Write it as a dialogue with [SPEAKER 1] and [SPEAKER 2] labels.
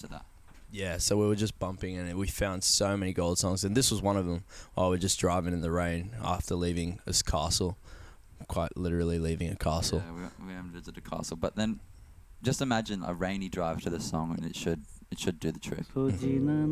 [SPEAKER 1] to that?
[SPEAKER 2] Yeah, so we were just bumping and we found so many gold songs, and this was one of them while we're just driving in the rain after leaving this castle, quite literally leaving a castle.
[SPEAKER 1] Yeah, we haven't visited a castle, but then just imagine a rainy drive to this song, and it should do the trick.